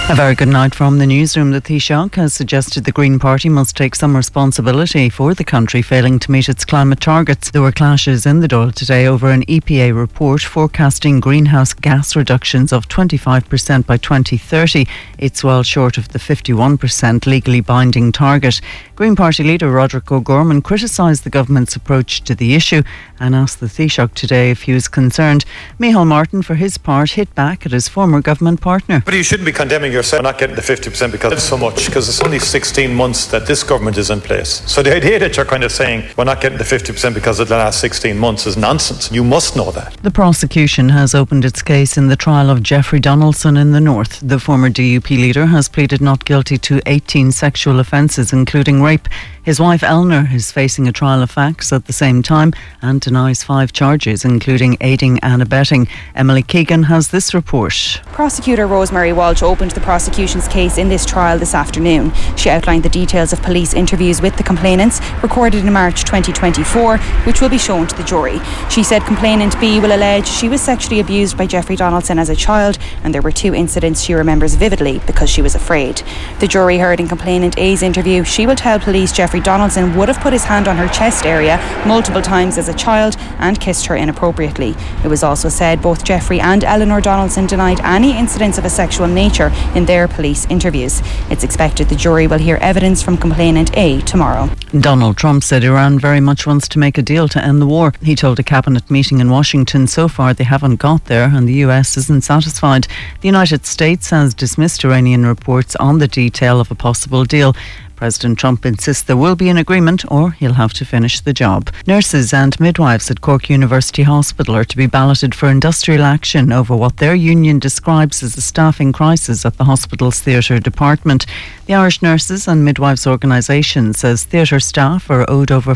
A very good night from the newsroom. The Taoiseach has suggested the Green Party must take some responsibility for the country failing to meet its climate targets. There were clashes in the Dáil today over an EPA report forecasting greenhouse gas reductions of 25% by 2030. It's well short of the 51% legally binding target. Green Party leader Roderick O'Gorman criticised the government's approach to the issue and asked the Taoiseach today if he was concerned. Micheál Martin, for his part, hit back at his former government partner. But you shouldn't be condemning yourself for not getting the 50% because it's so much, because it's only 16 months that this government is in place. So the idea that you're kind of saying we're not getting the 50% because of the last 16 months is nonsense. You must know that. The prosecution has opened its case in the trial of Jeffrey Donaldson in the North. The former DUP leader has pleaded not guilty to 18 sexual offences, including rape. His wife Eleanor is facing a trial of facts at the same time and denies 5 charges, including aiding and abetting. Emily Keegan has this report. Prosecutor Rosemary Walsh opened the prosecution's case in this trial this afternoon. She outlined the details of police interviews with the complainants recorded in March 2024, which will be shown to the jury. She said complainant B will allege she was sexually abused by Jeffrey Donaldson as a child, and there were 2 incidents she remembers vividly because she was afraid. The jury heard in complainant A's interview she will tell police Jeffrey Donaldson would have put his hand on her chest area multiple times as a child and kissed her inappropriately. It was also said both Jeffrey and Eleanor Donaldson denied any incidents of a sexual nature in their police interviews. It's expected the jury will hear evidence from complainant A tomorrow. Donald Trump said Iran very much wants to make a deal to end the war. He told a cabinet meeting in Washington so far they haven't got there and the US isn't satisfied. The United States has dismissed Iranian reports on the detail of a possible deal. President Trump insists there will be an agreement or he'll have to finish the job. Nurses and midwives at Cork University Hospital are to be balloted for industrial action over what their union describes as a staffing crisis at the hospital's theatre department. The Irish Nurses and Midwives Organisation says theatre staff are owed over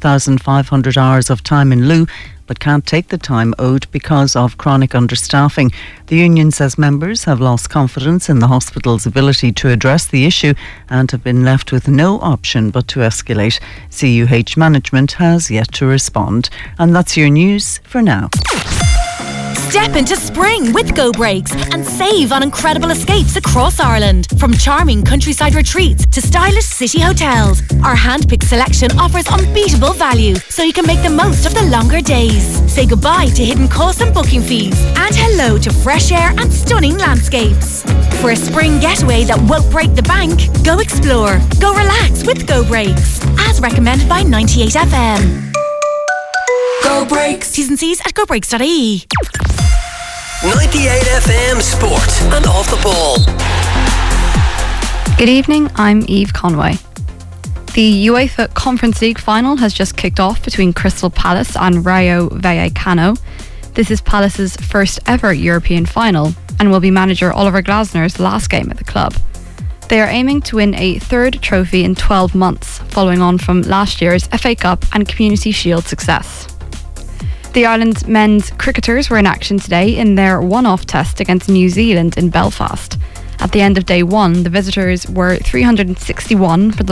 5,500 hours of time in lieu but can't take the time owed because of chronic understaffing. The union says members have lost confidence in the hospital's ability to address the issue and have been left with no option but to escalate. CUH management has yet to respond. And that's your news for now. Step into spring with Go Brakes and save on incredible escapes across Ireland. From charming countryside retreats to stylish city hotels, our hand-picked selection offers unbeatable value so you can make the most of the longer days. Say goodbye to hidden costs and booking fees and hello to fresh air and stunning landscapes. For a spring getaway that won't break the bank, go explore, go relax with Go Brakes. As recommended by 98FM. Go Brakes. T's and C's at gobrakes.ie. 98FM Sport and Off the Ball. Good evening, I'm Eve Conway. The UEFA Conference League final has just kicked off between Crystal Palace and Rayo Vallecano. This is Palace's first ever European final and will be manager Oliver Glasner's last game at the club. They are aiming to win a 3rd trophy in 12 months, following on from last year's FA Cup and Community Shield success. The Ireland men's cricketers were in action today in their one-off test against New Zealand in Belfast. At the end of day 1, the visitors were 361 for the